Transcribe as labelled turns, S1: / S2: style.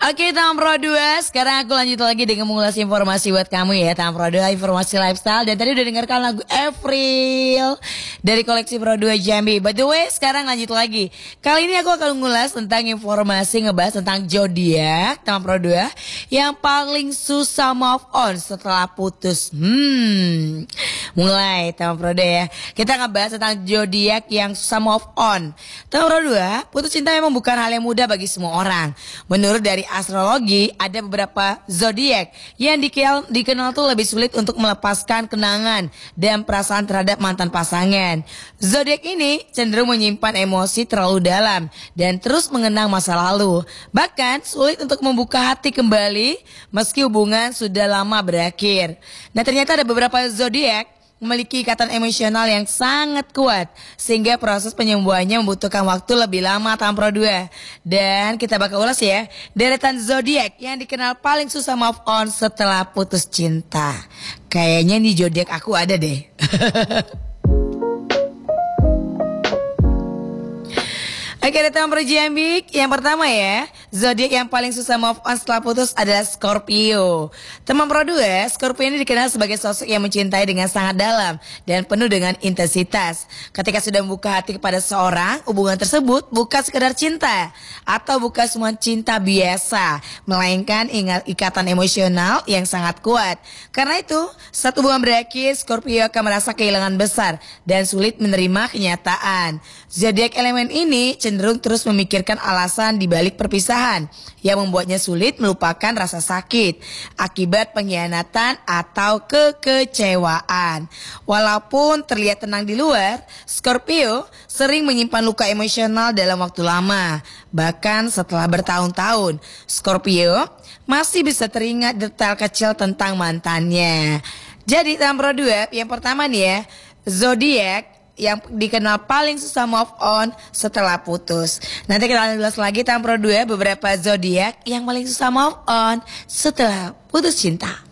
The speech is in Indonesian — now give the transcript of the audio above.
S1: Oke, Tampro 2, sekarang aku lanjut lagi dengan mengulas informasi buat kamu ya, Tampro 2, informasi lifestyle. Dan tadi udah dengarkan lagu April dari koleksi Pro 2 Jambi. By the way, sekarang lanjut lagi. Kali ini aku akan mengulas tentang informasi ngebahas tentang zodiak Tampro 2 yang paling susah move on setelah putus. Mulai Tampro 2 ya. Kita ngebahas tentang zodiak yang susah move on. Tampro 2, putus cinta memang bukan hal yang mudah bagi semua orang. Menurut dari astrologi, ada beberapa zodiak yang dikenal tuh lebih sulit untuk melepaskan kenangan dan perasaan terhadap mantan pasangan. Zodiak ini cenderung menyimpan emosi terlalu dalam dan terus mengenang masa lalu. Bahkan sulit untuk membuka hati kembali meski hubungan sudah lama berakhir. Nah, ternyata ada beberapa zodiak memiliki ikatan emosional yang sangat kuat sehingga proses penyembuhannya membutuhkan waktu lebih lama Tampro 2. Dan kita bakal ulas ya deretan zodiak yang dikenal paling susah move on setelah putus cinta. Kayaknya nih zodiak aku ada deh. Oke, datang Jambi. Yang pertama ya, zodiak yang paling susah move on setelah putus adalah Scorpio. Teman Pro 2, Scorpio ini dikenal sebagai sosok yang mencintai dengan sangat dalam dan penuh dengan intensitas. Ketika sudah membuka hati kepada seorang, hubungan tersebut bukan sekedar cinta atau bukan semua cinta biasa, melainkan ikatan emosional yang sangat kuat. Karena itu, saat hubungan berakhir, Scorpio akan merasa kehilangan besar dan sulit menerima kenyataan. Zodiak elemen ini cenderung terus memikirkan alasan di balik perpisahan yang membuatnya sulit melupakan rasa sakit akibat pengkhianatan atau kekecewaan. Walaupun terlihat tenang di luar, Scorpio sering menyimpan luka emosional dalam waktu lama. Bahkan setelah bertahun-tahun, Scorpio masih bisa teringat detail kecil tentang mantannya. Jadi Tampro 2, yang pertama nih ya, zodiak yang dikenal paling susah move on setelah putus. Nanti kita ulas lagi Tampro 2 beberapa zodiak yang paling susah move on setelah putus cinta.